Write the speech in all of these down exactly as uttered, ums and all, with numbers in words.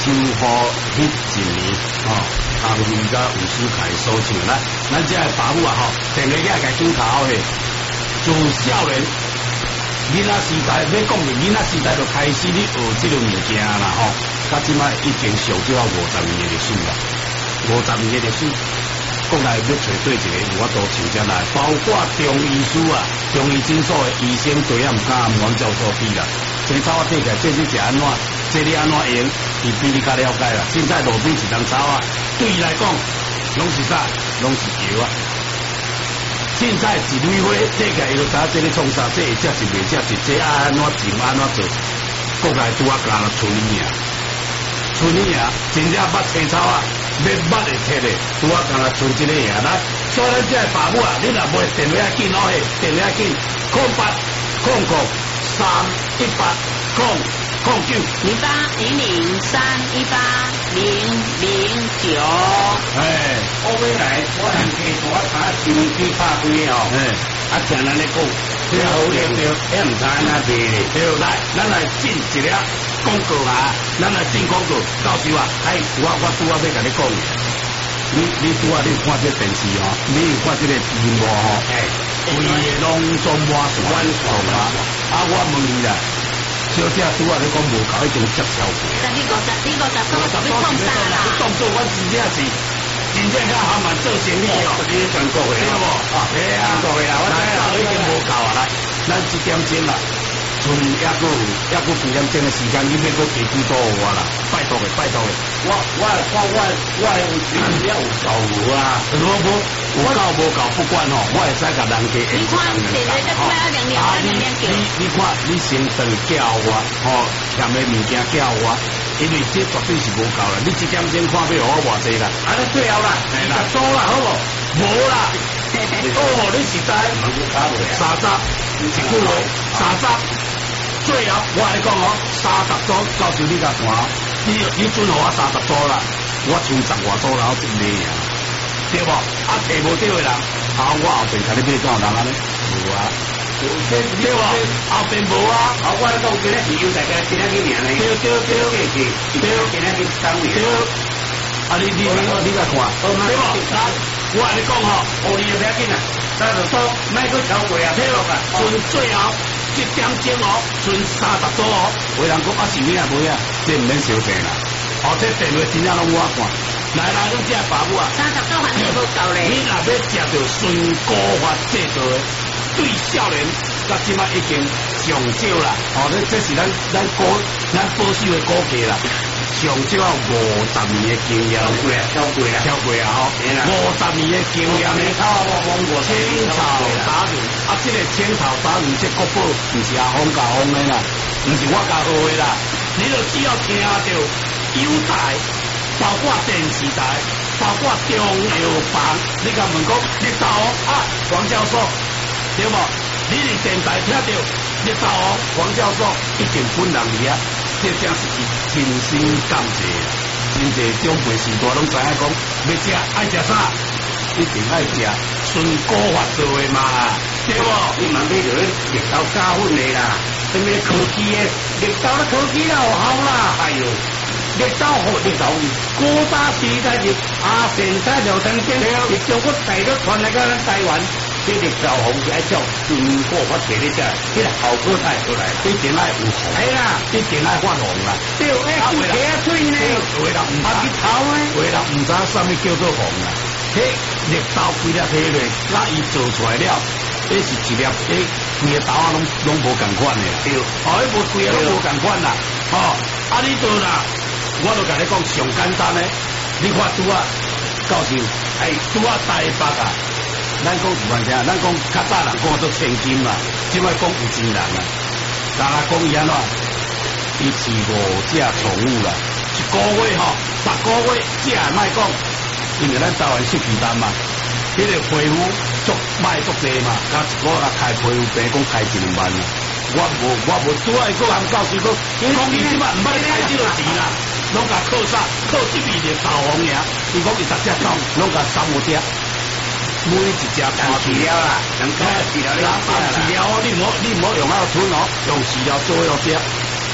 收获迄一年哦，红鱼甲有输开收场咱咱这爸母啊吼，定个遐个检查好嘿，自少年囡仔时代要讲的囡仔时代就开始咧学即个物件啦吼，到即摆已经上少五十年的历史啦，五十年的历史。国内要找对一个有法度请进来，包括中医师啊、中医诊所的医生都也唔敢阮教授比啦。青草啊睇起来，这是食安怎？这你安怎用？伊比你较了解啦。凊彩路边一丛草啊，对伊来讲，拢是啥？拢是药啊。凊彩一蕊花睇起来，伊就知这咧创啥？这会食是袂食是这安怎种安怎做？国内拄啊干了村里啊，村里啊，真正捌青草啊。要捌会切的，拄啊，刚才存这个嘢啦。所以咱这爸母啊，你若买电话要紧哦嘿，电话要紧，空八空空三一八空空九零八零零三一八零零九。 哎， 我要来，我人家我查新机拍开哦， 哎， 啊，听咱咧讲，对好对对，也唔知安那卖咧。 对，来，咱来进一粒广告啊，咱来进广告，到时啊，哎，我我拄啊要甲你讲，你你拄啊你看这电视哦，你有看这个字幕哦，哎，规个拢总满全红啊，啊，我问你啦。小姐拄啊，你讲无够已经接超过。 但你五十，你五十岁你创啥啦？ 当做我真正是真正甲他们做生意哦， 你全国的对无？啊，对啊， 全国的啦，我知啦， 已经无够啊！来，咱一点钟啦，剩抑个抑个几点钟的时间，你要搁加几多我啦？拜托的，拜托的。 我我我我我有钱了有够无啊！ 如果有够无够不管吼，我会使甲人家你看，电话在买两两啊，你两两你你看，你先等叫我，吼，欠的物件叫我，因为这绝对是无够啦。你一点钟看要我偌济啦？ 啊，你最后啦，二十组啦，好无？ 无啦。哦，你实在三十，一句话三十，最后我来讲哦，三十组到时你甲看，你你准互我三十组啦，我剩十外组然后一个啊，对无？啊，摕无对的人，啊，我后边甲你买怎有人安尼？无啊，对无？后边无啊， 啊，我讲今日是有大家今日去年嘞， 对对对对对，今日去三月， 对，啊，你你你你甲看，对无？我来讲吼， 哦，你就不要紧啦，三十组，卖个超过啊， 对无？剩最后一点钟哦，剩三十组哦，有人讲啊是咩啊没啊，这唔免收钱啦。哦，这电话真正拢我看，来来，咱这爸母啊， 三十组还是无够咧。 你若要食到纯古法制造的，对少年到即摆已经上少啦。哦，这这是咱咱高咱保守的估计啦。上少五十年的经验， 超过啊，超过啊， 超过啊！吼，五十年的经验咧， 青草我讲过， 青草达人啊，这个青草达人这国宝，不是阿峰教峰的啦，不是我教学的啦。你就只要听到有台，包括电视台，包括中药房，你甲问讲日头啊，黄教授，对无？你伫电台听到日头黄教授，一定本人去啊！这正是真心感谢，真侪长辈时代拢知影讲，要食爱食啥，一定爱食纯古法做的嘛，对无？ 你问你就是绿豆加粉的啦，什么科技的，绿豆的科技啦有效啦，哎呦，绿豆好绿豆，古早时代是阿贤在聊天间，是中国大陆传来个咱台湾。这绿豆红是爱叫中国发给你食，这个效果太出来， 一定爱有红， 系啦， 一定爱发红啦。 对，哎，有茄水呢， 为人唔知头呢， 为人唔知啥物叫做红啦。迄绿豆规粒起落，那伊做出来了，迄是一粒，迄规个豆啊拢拢无共款的。 对， 哦，迄无规个拢无共款啦。哦，啊你做啦，我就甲你讲上简单的，你看拄啊，到时哎拄啊台北啊。咱讲是反正，咱讲较早人讲做千金嘛，即摆讲有钱人啊。人啊讲伊安怎？伊饲五只宠物啦，一个月吼，十个月只也莫讲，因为咱台湾湿气淡嘛，迄个皮肤足歹足济嘛，甲一个月开皮肤病，讲开一两万啦。我无我无拄爱个人教授讲，讲伊即摆毋捌开即个钱啦，拢甲靠啥？靠即味的豆红尔。伊讲伊十只狗，拢甲三五只。每一只看饲料啦，人看饲料，人饲料，你唔好你唔好用那个吞哦，用饲料做要食。啊，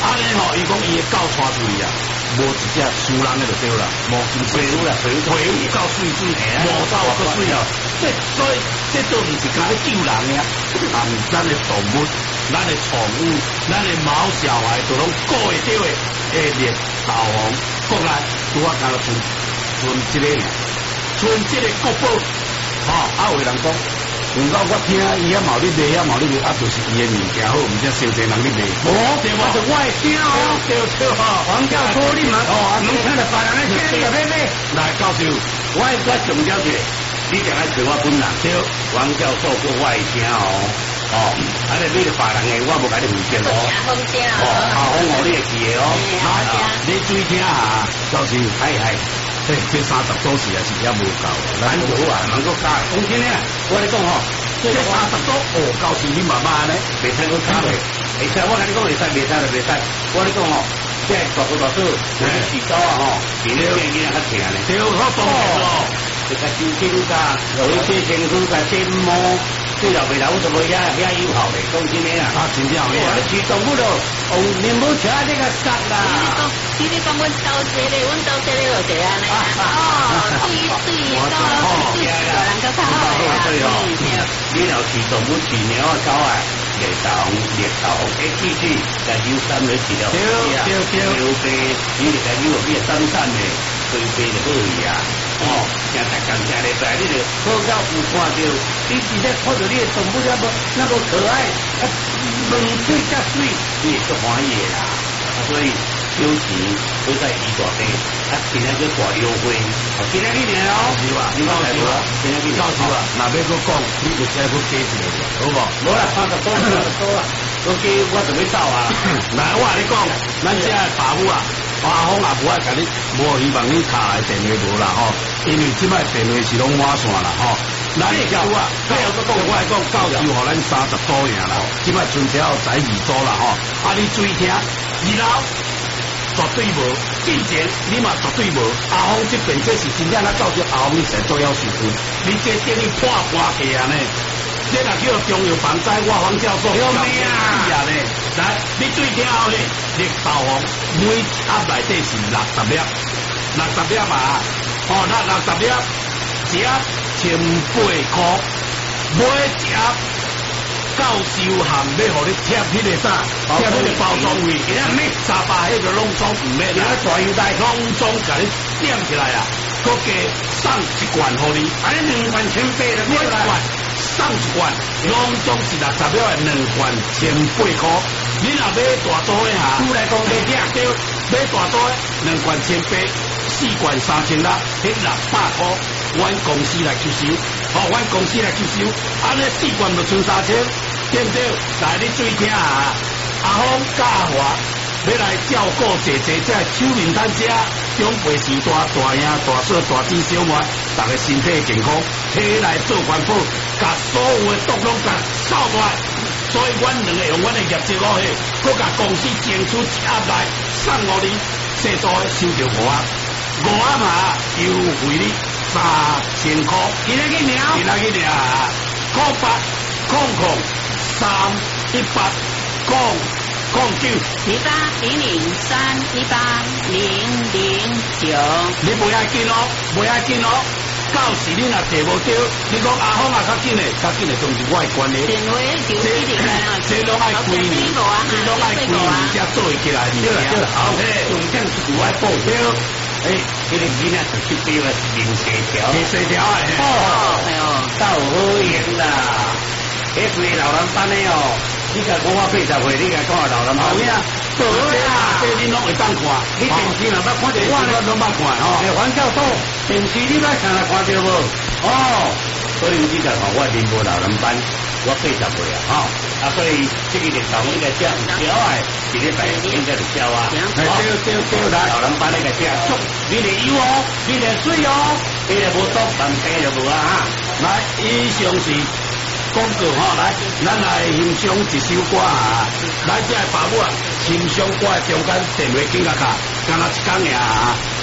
安尼吼，伊讲伊的狗带出去啊，无一只输人的就对啦，无金水水啦，水水有够水水，无够够水哦。这所以这都毋是讲咧救人呀，啊，咱的动物、咱的宠物、咱的毛小孩，都拢顾会到的。诶，猎导航国内拄啊，敢若剩剩即个，剩即个国宝，吼，啊，有人讲。唔到我听伊遐毛你卖，遐毛你卖，啊，就是伊的物件好，毋则少侪人你卖。 哦，对吧？是我的听哦， 对对哈， 黄教授你嘛，哦，能听到别人的听，你就买买。 来，教授， 我我强调者，你定爱找我本人。对，黄教授过我的听哦，哦，啊，你买着别人的，我无甲你负责哦。 好听啊！ 哦，好好我你会记的哦。 好听， 你注意听下，教授， 系系。 这这三十多时还是也无够， 咱好啊，能够加。讲真咧，我你讲吼， 这三十多哦，教授你慢慢咧， 袂使搁加咧。会使，我甲你讲会使，袂使就袂使。我你讲吼，这大哥大嫂，我是饲狗啊吼，比你变囡仔较疼咧。 对，好当然咯， 这个收金甲，有一些政府甲建模，对老袂老怎么遐遐友好咧？讲真诶啊， 啊，真正咩啊？ 你饲动物咯，哦，你冇吃这个杀啦。 你你讲阮兜这个，阮兜这个就这样咧。哦，对对，到对对，有人较较好对哦。你若饲动物饲猫啊狗啊，猎狗猎狗，一次次甲有三类饲了，对对对，牛背，你哋甲有有咩三三的，对背就好去啊。哦，正在感谢礼拜，你就好到有看到，你直接看到你的动物那么那么可爱，啊，两嘴加水，你也是欢喜的啦。所以有钱都在伊大地，啊，今日就大优惠，哦，今日你年哦， 是吧？ 你讲是吧？今日你教授啊，若要搁讲，你就再搁加一个，好无？ 无啦，三十多，三十多啦，我加我准备走啊。 来，我甲你讲，咱这爸母啊，阿峰也无爱甲你，无希望你卡的电话无啦吼，因为即摆电话是拢满线啦吼。咱教啊，最后个讲，我来讲，教授互咱三十多年啦，即摆春节后十二周啦吼，啊，你注意听，二楼。绝对无，进前你嘛绝对无。阿峰这边这是真正咱教授阿峰你才做要事情，你这等于破关去啊呢？这若叫中药防灾，我黄教授有命啊呢！来，你最听后呢？绿豆黄每盒内底是六十粒，六十粒嘛，哦，那六十粒，一盒千八块，每一盒。教授含要互你贴迄个啥，贴迄个包装位，其他咩沙发迄个拢总唔免啦，大油袋拢总甲你点起来啊，佮加送一罐互你，安尼两罐千八了，每罐送一罐，拢总是六十秒的两罐千八块。你若买大组的哈，出来讲价对，买大组的两罐千八，四罐三千六，迄六百块，阮公司来吸收，哦，阮公司来吸收，安尼四罐就剩三千。对不对？来，你注意听啊！阿峰嘉华要来照顾姐姐这手面摊车，长辈时代大兄大嫂大姊小妹，大家身体健康，起来做环保，甲所有的毒拢甲扫出来。所以，阮两个用阮的业绩落去，佮甲公司争出一盒来送互你，细数的收着五盒，五盒嘛优惠你三千块。今仔日领，今仔日领，空八空空。三一八空空九， 零八零零三一八零零九。 你不要紧哦，不要紧哦。到时你若摕无到，你讲阿峰啊，较紧嘞，较紧嘞，就是我的管理。 电话就一定来啊， 这拢爱规年，这拢爱规年才做会起来。对啦，对啦，好，重点是我爱报销。诶，这个囡仔就去标了零四条，零四条哎。哦， 哎呦， 到好用啦。迄几个老人班的哦，你甲讲我八十岁，你甲讲老人班呀？对啊， 这你拢会当看， 你电视若捌看到我拢捌看哦。 黄教授，电视你捌常常看到无？哦，所以你甲看我林无老人班，我八十岁啊，吼，啊，所以这个日头应该食小爱，一礼拜应该就消啊。对对对，来老人班那个食足，你哋有哦，你哋水哦，你哋无多，但低就无啊哈。 来，以上是。广告吼，来，咱来欣赏一首歌啊！来，这爸母啊，欣赏歌的中间电话紧甲卡，干那一工尔啊！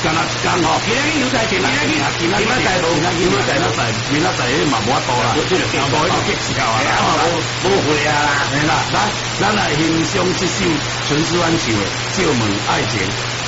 干那干吼， 今仔日有在，今仔日，今仔日在无， 今仔在那在，明仔在迄嘛无法度啦， 这个无迄个结笑啊， 无无会啊啦， 嘿啦，咱咱来欣赏这首陈思安唱的《借问爱情》。